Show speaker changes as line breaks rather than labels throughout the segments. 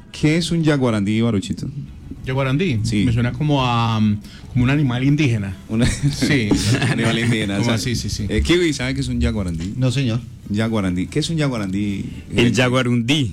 ¿Qué es un jaguarandí, Baruchito?
¿Jaguarandí?
Sí.
Me suena como a como un animal indígena. Sí.
Animal indígena.
Como así, sí.
Kiwi, ¿sabe qué es un jaguarandí?
No, señor.
Jaguarandí. ¿Qué es un jaguarandí?
El jaguarundí.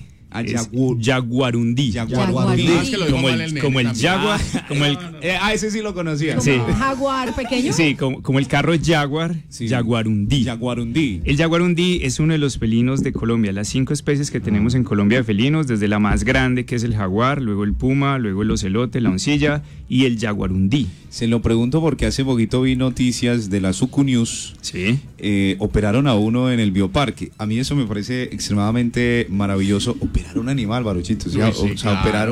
Jaguarundí.
Jaguarundí.
Es que lo dijo mal el nene
como el
también.
jaguar, como el
ese sí lo conocía.
¿Como
Sí.
jaguar pequeño?
sí, como el carro Jaguar,
Sí.
jaguarundí.
Jaguarundí.
El jaguarundí es uno de los felinos de Colombia, las 5 especies que tenemos en Colombia de felinos, desde la más grande que es el jaguar, luego el puma, luego el ocelote, la oncilla y el jaguarundí.
Se lo pregunto porque hace poquito vi noticias de la Sucu News.
Sí.
Operaron a uno en el bioparque. A mí eso me parece extremadamente maravilloso. Operar un animal, Baruchito.
Uy, sí, claro.
Operar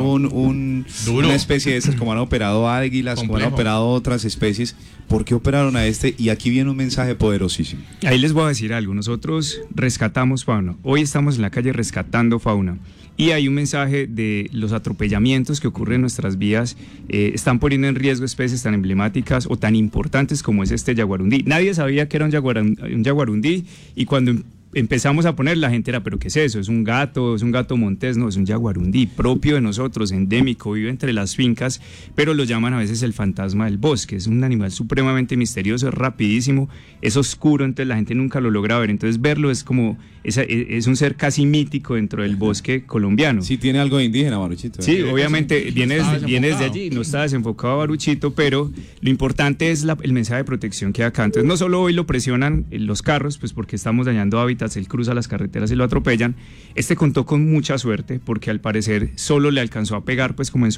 Duro.
una especie de estas, como han operado águilas, como han
Complejo.
operado otras especies. ¿Por qué operaron a este? Y aquí viene un mensaje poderosísimo.
Ahí les voy a decir algo, nosotros rescatamos fauna, hoy estamos en la calle rescatando fauna y hay un mensaje de los atropellamientos que ocurren en nuestras vías, están poniendo en riesgo especies tan emblemáticas o tan importantes como es este jaguarundí. Nadie sabía que era un jaguarundí y cuando empezamos a poner, la gente era, ¿pero qué es eso? ¿Es un gato montés? No, es un jaguarundí propio de nosotros, endémico, vive entre las fincas, pero lo llaman a veces el fantasma del bosque. Es un animal supremamente misterioso, es rapidísimo, es oscuro, entonces la gente nunca lo logra ver. Entonces verlo es como, es un ser casi mítico dentro del bosque colombiano.
Sí, tiene algo de indígena, Baruchito.
Sí, obviamente vienes de
desenfocado.
allí, no está desenfocado Baruchito, pero lo importante es el mensaje de protección que hay acá. Entonces no solo hoy lo presionan los carros, pues porque estamos dañando hábitats, él cruza las carreteras y lo atropellan. Este contó con mucha suerte porque al parecer solo le alcanzó a pegar pues como en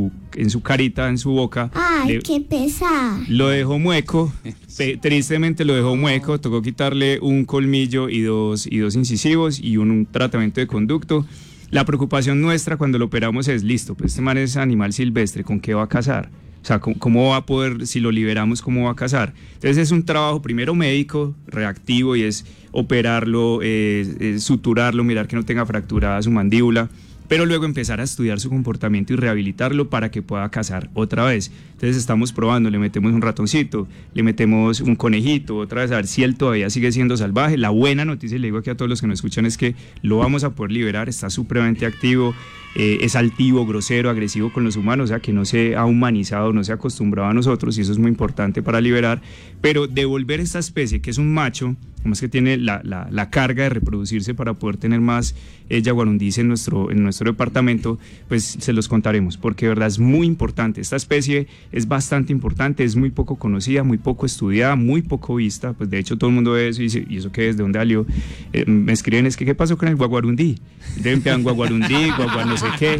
su carita, en su boca.
Ay, qué pesar.
Lo dejó mueco, tristemente lo dejó mueco, tocó quitarle un colmillo y dos incisivos y un tratamiento de conducto. La preocupación nuestra cuando lo operamos es, listo, pues este man es animal silvestre, ¿con qué va a cazar? O sea, ¿cómo va a poder, si lo liberamos, cómo va a cazar? Entonces es un trabajo primero médico, reactivo, y es operarlo, suturarlo, mirar que no tenga fracturada su mandíbula, pero luego empezar a estudiar su comportamiento y rehabilitarlo para que pueda cazar otra vez. Entonces estamos probando, le metemos un ratoncito, le metemos un conejito, otra vez a ver si él todavía sigue siendo salvaje. La buena noticia, y le digo aquí a todos los que nos escuchan, es que lo vamos a poder liberar, está supremamente activo, es altivo, grosero, agresivo con los humanos, o sea que no se ha humanizado, no se ha acostumbrado a nosotros, y eso es muy importante para liberar, pero devolver esta especie que es un macho, como es que tiene la carga de reproducirse para poder tener más jaguarundís en nuestro departamento, pues se los contaremos, porque de verdad es muy importante. Esta especie es bastante importante, es muy poco conocida, muy poco estudiada, muy poco vista, pues de hecho todo el mundo ve eso y dice, ¿y eso qué es? ¿De dónde salió? Me escriben, es que ¿qué pasó con el jaguarundí? Deben pegar jaguarundí, jaguar no sé qué,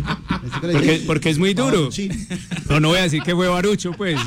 porque es muy duro. No voy a decir que fue Barucho, pues,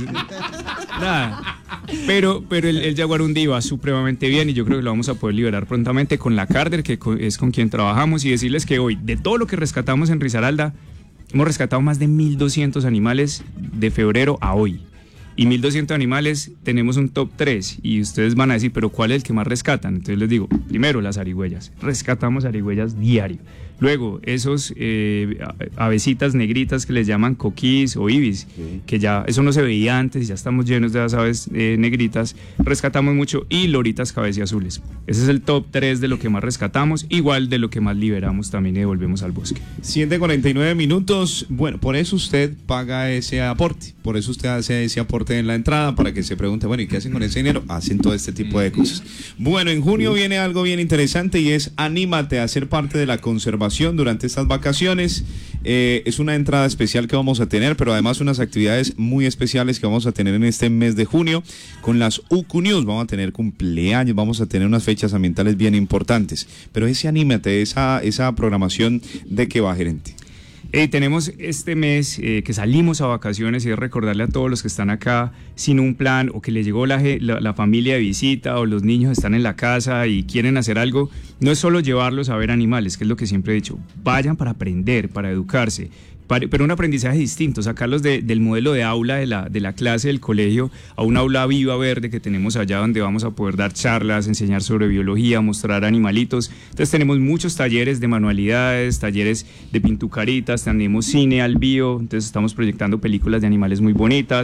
nada. Pero el jaguarundí va supremamente bien y yo creo que lo vamos a poder liberar prontamente con la Carder, que es con quien trabajamos, y decirles que hoy, de todo lo que rescatamos en Risaralda, hemos rescatado más de 1.200 animales de febrero a hoy. Y 1.200 animales, tenemos un top 3 y ustedes van a decir, pero ¿cuál es el que más rescatan? Entonces les digo, primero las zarigüeyas, rescatamos zarigüeyas diario. Luego esos avecitas negritas que les llaman coquís o ibis, que ya eso no se veía antes, ya estamos llenos de las aves negritas, rescatamos mucho, y loritas cabeciazules. Ese es el top 3 de lo que más rescatamos, igual de lo que más liberamos también y devolvemos al bosque.
7:49 minutos. Bueno, por eso usted paga ese aporte, por eso usted hace ese aporte en la entrada, para que se pregunte, bueno, ¿y qué hacen con ese dinero? Hacen todo este tipo de cosas. Bueno, en junio viene algo bien interesante y es anímate a ser parte de la conservación durante estas vacaciones. Es una entrada especial que vamos a tener, pero además unas actividades muy especiales que vamos a tener en este mes de junio con las UQ News. Vamos a tener cumpleaños, vamos a tener unas fechas ambientales bien importantes, pero ese anímate, esa programación, ¿de qué va, gerente?
Tenemos este mes que salimos a vacaciones, y es recordarle a todos los que están acá sin un plan, o que les llegó la familia de visita, o los niños están en la casa y quieren hacer algo. No es solo llevarlos a ver animales, que es lo que siempre he dicho, vayan para aprender, para educarse, pero un aprendizaje distinto, sacarlos del modelo de aula de la clase del colegio a un aula viva, verde, que tenemos allá, donde vamos a poder dar charlas, enseñar sobre biología, mostrar animalitos. Entonces tenemos muchos talleres de manualidades, talleres de pintucaritas, tenemos cine al bio, entonces estamos proyectando películas de animales muy bonitas.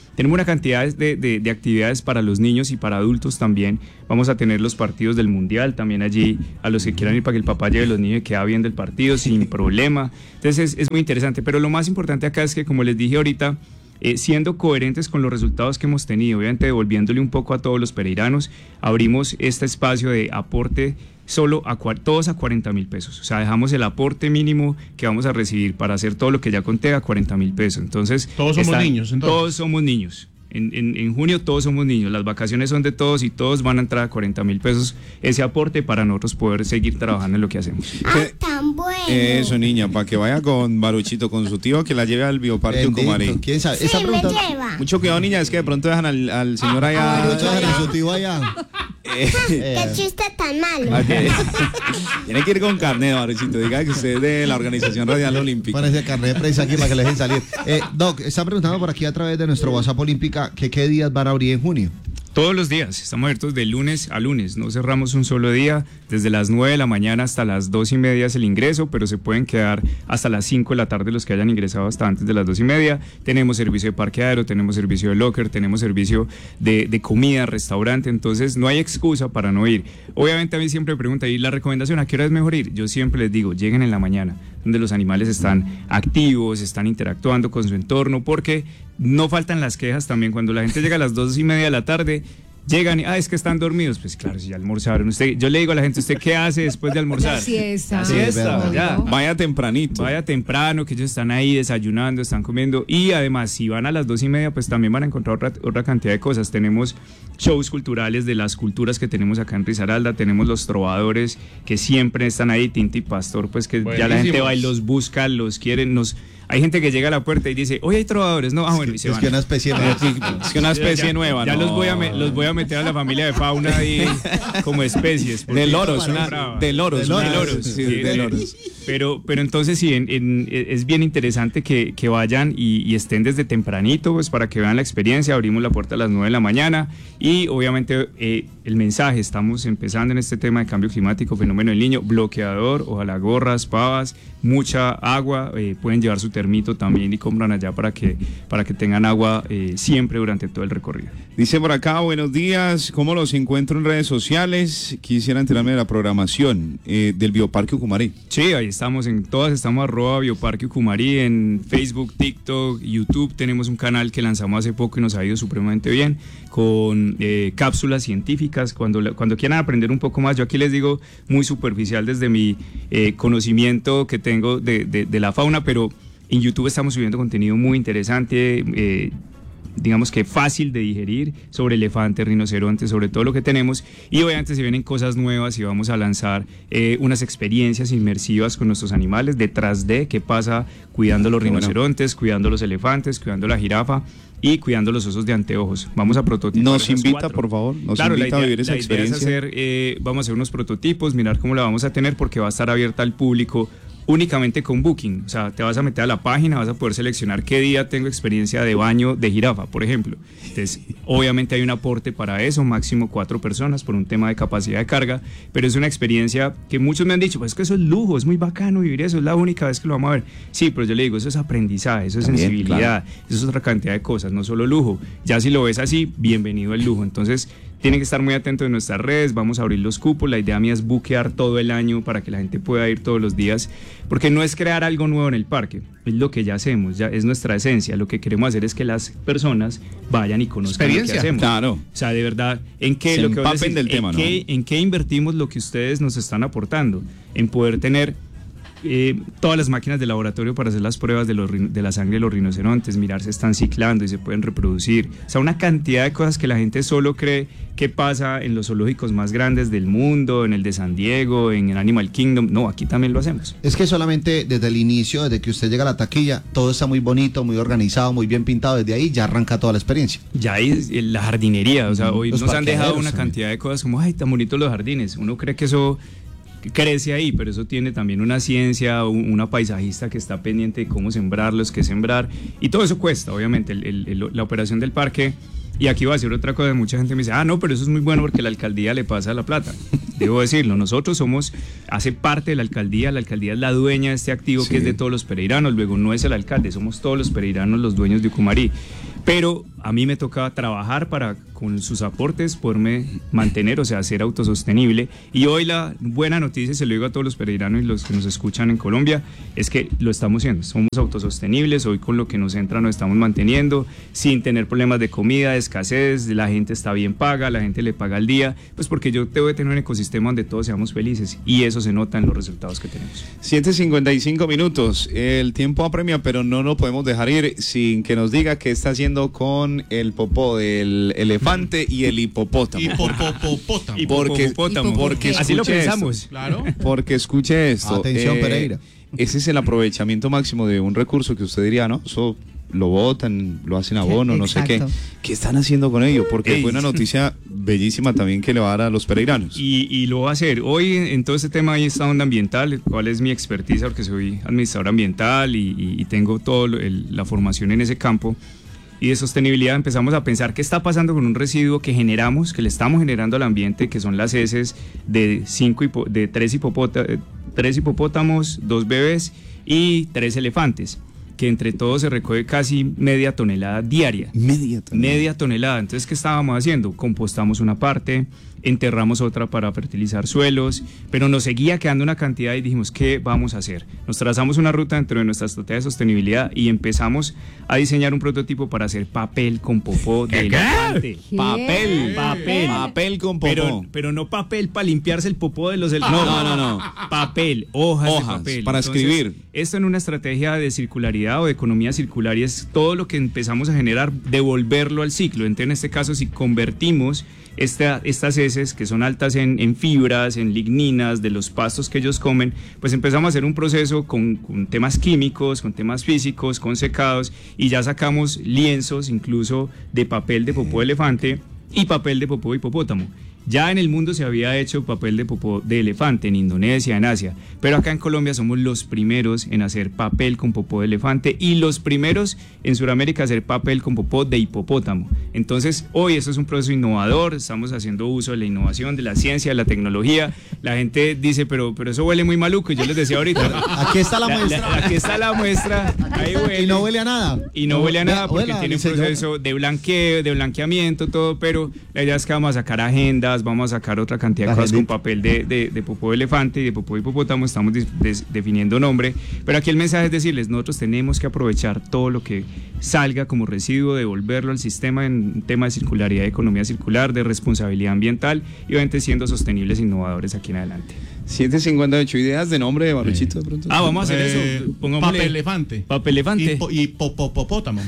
tenemos una cantidad de actividades para los niños y para adultos también. Vamos a tener los partidos del Mundial también allí, a los que quieran ir para que el papá lleve a los niños y queda bien del partido sin problema. Entonces es muy interesante, pero lo más importante acá es que, como les dije ahorita, siendo coherentes con los resultados que hemos tenido, obviamente devolviéndole un poco a todos los pereiranos, abrimos este espacio de aporte solo todos a 40.000 pesos. O sea, dejamos el aporte mínimo que vamos a recibir para hacer todo lo que ya conté a 40.000 pesos. Entonces,
todos somos niños, entonces.
Todos somos niños. En junio todos somos niños, las vacaciones son de todos y todos van a entrar a 40.000 pesos ese aporte para nosotros poder seguir trabajando en lo que hacemos.
Tan bueno.
Eso, niña, para que vaya con Baruchito, con su tío, que la lleve al Bioparque Ucumarí.
¿Quién sabe?
Sí,
Esa
me
pregunta...
lleva.
Mucho cuidado, niña, es que de pronto dejan al señor allá.
Barucho, a su tío allá.
Qué chiste tan malo.
Tiene que ir con carnet, Baruchito. Diga que usted es de la Organización Radial Olímpica.
Parece carnet de prensa aquí para que le dejen salir. Doc, está preguntando por aquí a través de nuestro WhatsApp Olímpica que qué días van a abrir en junio.
Todos los días, estamos abiertos de lunes a lunes, no cerramos un solo día, desde las 9 de la mañana hasta las 2:30 es el ingreso, pero se pueden quedar hasta las 5 de la tarde los que hayan ingresado hasta antes de las 2:30. Tenemos servicio de parqueadero, tenemos servicio de locker, tenemos servicio de comida, restaurante, entonces no hay excusa para no ir. Obviamente a mí siempre me preguntan, ¿y la recomendación a qué hora es mejor ir? Yo siempre les digo, lleguen en la mañana, donde los animales están activos, están interactuando con su entorno, porque no faltan las quejas también. Cuando la gente llega a las 2:30 de la tarde, llegan y, es que están dormidos. Pues claro, si ya almorzaron. Yo le digo a la gente, ¿usted qué hace después de almorzar?
La siesta.
La siesta, ya.
Vaya tempranito.
Vaya temprano, que ellos están ahí desayunando, están comiendo. Y además, si van a las 2:30, pues también van a encontrar otra cantidad de cosas. Tenemos shows culturales de las culturas que tenemos acá en Risaralda. Tenemos los trovadores que siempre están ahí, Tinta y Pastor, pues que ya la gente va y los busca, los quiere, hay gente que llega a la puerta y dice, oye, hay trovadores. No, bueno, y se van.
Es que una especie nueva.
Es que una especie nueva,
ya
¿no?
los voy a meter a la familia de fauna ahí como especies.
De loros, de loros.
Sí, Pero entonces sí, es bien interesante que vayan y estén desde tempranito, pues para que vean la experiencia. Abrimos la puerta a las 9 de la mañana y obviamente el mensaje, estamos empezando en este tema de cambio climático, fenómeno del Niño, bloqueador, ojalá gorras, pavas, mucha agua, pueden llevar su termito también y compran allá para que tengan agua siempre durante todo el recorrido.
Dice por acá, buenos días, ¿cómo los encuentro en redes sociales? Quisiera enterarme de la programación del Bioparque Ucumarí.
Sí, ahí estamos en todas, estamos @Bioparque Ucumarí, en Facebook, TikTok, YouTube. Tenemos un canal que lanzamos hace poco y nos ha ido supremamente bien, con cápsulas científicas. Cuando quieran aprender un poco más, yo aquí les digo muy superficial desde mi conocimiento que tengo de la fauna, pero en YouTube estamos subiendo contenido muy interesante, digamos que fácil de digerir, sobre elefantes, rinocerontes, sobre todo lo que tenemos, y obviamente se vienen cosas nuevas y vamos a lanzar unas experiencias inmersivas con nuestros animales, detrás de qué pasa cuidando los rinocerontes, cuidando los elefantes, cuidando la jirafa y cuidando los osos de anteojos. Vamos a prototipar.
Nos invita, 4. Por favor, invita a vivir esa experiencia. Vamos a hacer unos prototipos, mirar cómo la vamos a tener, porque va a estar abierta al público únicamente con Booking. O sea, te vas a meter a la página, vas a poder seleccionar qué día tengo experiencia de baño de jirafa, por ejemplo. Entonces, obviamente hay un aporte para eso, máximo 4 personas por un tema de capacidad de carga, pero es una experiencia que muchos me han dicho, pues es que eso es lujo, es muy bacano vivir eso, es la única vez que lo vamos a ver. Sí, pero yo le digo, eso es aprendizaje, eso es también, sensibilidad, claro. Eso es otra cantidad de cosas, no solo lujo. Ya si lo ves así, bienvenido al lujo. Entonces, tienen que estar muy atentos en nuestras redes, vamos a abrir los cupos, la idea mía es buquear todo el año para que la gente pueda ir todos los días, porque no es crear algo nuevo en el parque, es lo que ya hacemos, ya es nuestra esencia. Lo que queremos hacer es que las personas vayan y conozcan lo que hacemos. Claro.
O sea, de verdad, ¿en qué invertimos lo que ustedes nos están aportando? En poder tener todas las máquinas de laboratorio para hacer las pruebas de la sangre de los rinocerontes, mirar si están ciclando y se pueden reproducir. O sea, una cantidad de cosas que la gente solo cree que pasa en los zoológicos más grandes del mundo, en el de San Diego, en el Animal Kingdom. No, aquí también lo hacemos.
Es que solamente desde el inicio, desde que usted llega a la taquilla, todo está muy bonito, muy organizado, muy bien pintado. Desde ahí ya arranca toda la experiencia.
Ya hay la jardinería. O sea, hoy nos han dejado una cantidad de cosas como, ay, tan bonitos los jardines. Uno cree que eso crece ahí, pero eso tiene también una ciencia, una paisajista que está pendiente de cómo sembrarlos, qué sembrar, y todo eso cuesta, obviamente, la operación del parque. Y aquí va a decir otra cosa, mucha gente me dice, no, pero eso es muy bueno porque la alcaldía le pasa la plata. debo decirlo. Nosotros hace parte de la alcaldía es la dueña de este activo que es de todos los pereiranos, luego no es el alcalde, somos todos los pereiranos los dueños de Ucumarí. Pero a mí me tocaba trabajar para, con sus aportes, poderme mantener, o sea, ser autosostenible. Y hoy la buena noticia, se lo digo a todos los pereiranos y los que nos escuchan en Colombia, es que lo estamos haciendo. Somos autosostenibles, hoy con lo que nos entra nos estamos manteniendo, sin tener problemas de comida, de escasez, la gente está bien paga, la gente le paga al día, pues porque yo tengo que tener un ecosistema donde todos seamos felices y eso se nota en los resultados que tenemos.
7:55 minutos, el tiempo apremia, pero no lo podemos dejar ir sin que nos diga qué está haciendo con el popó del elefante y el hipopótamo. Porque
así lo pensamos.
Esto, claro. Porque escuche esto.
Atención, Pereira.
Ese es el aprovechamiento máximo de un recurso que usted diría, ¿no? Eso lo botan, lo hacen abono, no sé qué. ¿Qué están haciendo con ello? Porque fue una noticia bellísima también que le va a dar a los pereiranos.
Y lo va a hacer. Hoy en todo este tema hay esta onda ambiental, cuál es mi expertise, porque soy administrador ambiental y tengo toda la formación en ese campo. Y de sostenibilidad empezamos a pensar qué está pasando con un residuo que generamos, que le estamos generando al ambiente, que son las heces de 3 hipopótamos, 2 bebés y 3 elefantes, que entre todos se recoge casi media tonelada diaria. Media tonelada. Entonces, ¿qué estábamos haciendo? Compostamos una parte, enterramos otra para fertilizar suelos, pero nos seguía quedando una cantidad y dijimos, ¿qué vamos a hacer? Nos trazamos una ruta dentro de nuestra estrategia de sostenibilidad y empezamos a diseñar un prototipo para hacer papel con popó de elefante. Papel con popó. Pero no papel para limpiarse el popó de los elefantes.
No.
Papel, hojas de papel.
Para escribir.
Esto en una estrategia de circularidad o de economía circular es todo lo que empezamos a generar, devolverlo al ciclo. Entonces, en este caso, si convertimos estas heces que son altas en fibras, en ligninas, de los pastos que ellos comen, pues empezamos a hacer un proceso con temas químicos, con temas físicos, con secados, y ya sacamos lienzos incluso de papel de popó de elefante y papel de popó de hipopótamo. Ya en el mundo se había hecho papel de popó de elefante, en Indonesia, en Asia, pero acá en Colombia somos los primeros en hacer papel con popó de elefante y los primeros en Sudamérica a hacer papel con popó de hipopótamo. Entonces, hoy eso es un proceso innovador, estamos haciendo uso de la innovación, de la ciencia, de la tecnología. La gente dice, pero eso huele muy maluco, y yo les decía ahorita.
Aquí está la muestra.
Aquí está la muestra, ahí huele.
Y no huele a nada.
Y no huele a nada porque tiene un proceso de blanqueo, de blanqueamiento, todo, pero la idea es que vamos a sacar agendas, vamos a sacar otra cantidad de cosas con papel de popó de elefante y de popó de hipopótamo, estamos definiendo nombre, pero aquí el mensaje es decirles, nosotros tenemos que aprovechar todo lo que salga como residuo, devolverlo al sistema en un tema de circularidad, de economía circular, de responsabilidad ambiental y obviamente siendo sostenibles e innovadores aquí en adelante.
7:58, ideas de nombre de Baruchito de pronto.
Vamos a hacer eso.
Papel elefante.
Papel elefante.
Y popótamo.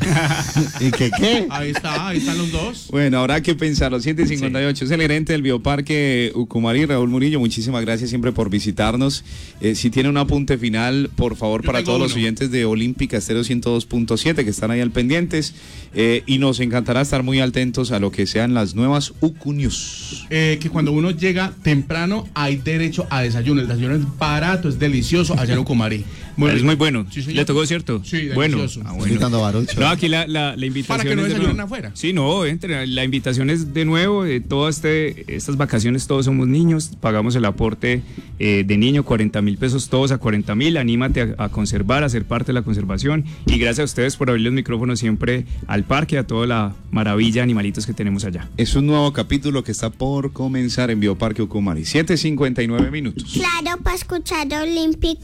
¿Y qué?
Ahí están los dos.
Bueno, habrá que pensarlo. 7:58, es el gerente del Bioparque Ucumarí, Raúl Murillo. Muchísimas gracias siempre por visitarnos. Si tiene un apunte final, por favor, para todos los oyentes de Olímpica Estéreo 102.7 que están ahí al pendientes. Y nos encantará estar muy atentos a lo que sean las nuevas Ucunews.
Que cuando uno llega temprano hay derecho a desayuno. El desayuno es barato, es delicioso allá en Ucumarí.
Es muy bueno.
Sí, señor.
¿Le tocó, cierto?
Sí,
bueno.
Delicioso.
Invitando a Barucho.
No, aquí la invitación
para que no
es de
desayunen
nuevo.
afuera.
Sí, no, la invitación es de nuevo. Todas estas vacaciones todos somos niños. Pagamos el aporte de niño, 40.000 pesos, todos a 40.000. Anímate a conservar, a ser parte de la conservación. Y gracias a ustedes por abrir los micrófonos siempre al parque, a toda la maravilla de animalitos que tenemos allá.
Es un nuevo capítulo que está por comenzar en Bioparque Ucumarí. 7:59 minutos.
Claro, para escuchar Olímpica.